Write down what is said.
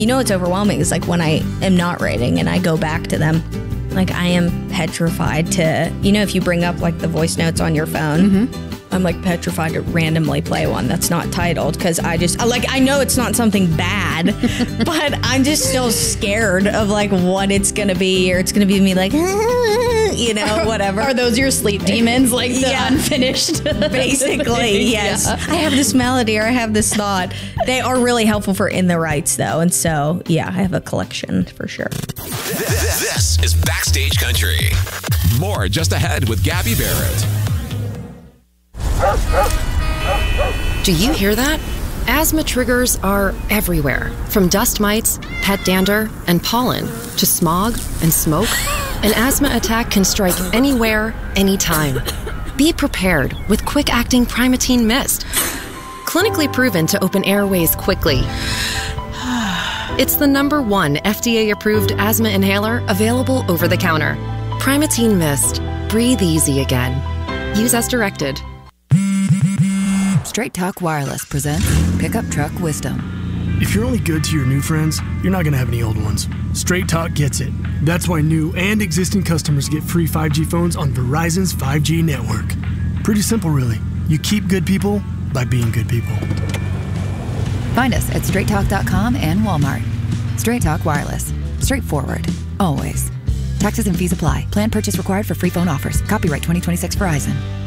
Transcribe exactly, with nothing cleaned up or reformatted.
You know what's overwhelming is like when I am not writing and I go back to them, like I am petrified to, you know, if you bring up like the voice notes on your phone, mm-hmm. I'm like petrified to randomly play one that's not titled because I just, like, I know it's not something bad, but I'm just still scared of like what it's going to be, or it's going to be me like, you know, whatever. Are those your sleep demons, like the yeah. unfinished? Basically, yes. Yeah. I have this melody or I have this thought. They are really helpful for in the writes, though. And so, yeah, I have a collection for sure. This is Backstage Country. More just ahead with Gabby Barrett. Do you hear that? Asthma triggers are everywhere, from dust mites, pet dander, and pollen, to smog and smoke. An asthma attack can strike anywhere, anytime. Be prepared with quick-acting Primatene Mist. Clinically proven to open airways quickly. It's the number one F D A-approved asthma inhaler available over the counter. Primatene Mist. Breathe easy again. Use as directed. Straight Talk Wireless presents Pickup Truck Wisdom. If you're only good to your new friends, you're not going to have any old ones. Straight Talk gets it. That's why new and existing customers get free five G phones on Verizon's five G network. Pretty simple, really. You keep good people by being good people. Find us at straight talk dot com and Walmart. Straight Talk Wireless. Straightforward. Always. Taxes and fees apply. Plan purchase required for free phone offers. Copyright twenty twenty-six Verizon.